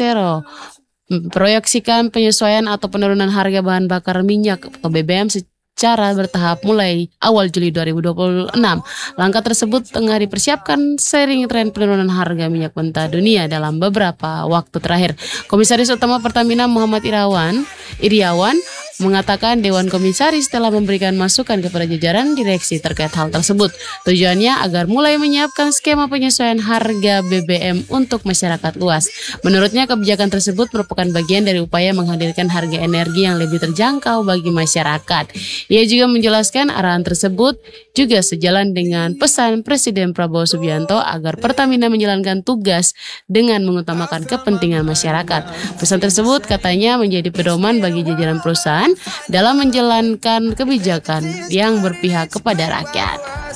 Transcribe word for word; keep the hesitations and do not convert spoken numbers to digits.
Persero memproyeksikan penyesuaian atau penurunan harga bahan bakar minyak atau B B M secara bertahap mulai awal Juli dua ribu dua puluh enam. Langkah tersebut tengah dipersiapkan seiring tren penurunan harga minyak mentah dunia dalam beberapa waktu terakhir. Komisaris Utama Pertamina Muhammad Irawan Iriawan mengatakan Dewan Komisaris telah memberikan masukan kepada jajaran direksi terkait hal tersebut. Tujuannya agar mulai menyiapkan skema penyesuaian harga B B M untuk masyarakat luas. Menurutnya kebijakan tersebut merupakan bagian dari upaya menghadirkan harga energi yang lebih terjangkau bagi masyarakat. Ia juga menjelaskan arahan tersebut juga sejalan dengan pesan Presiden Prabowo Subianto agar Pertamina menjalankan tugas dengan mengutamakan kepentingan masyarakat. Pesan tersebut katanya menjadi pedoman bagi jajaran perusahaan dalam menjalankan kebijakan yang berpihak kepada rakyat.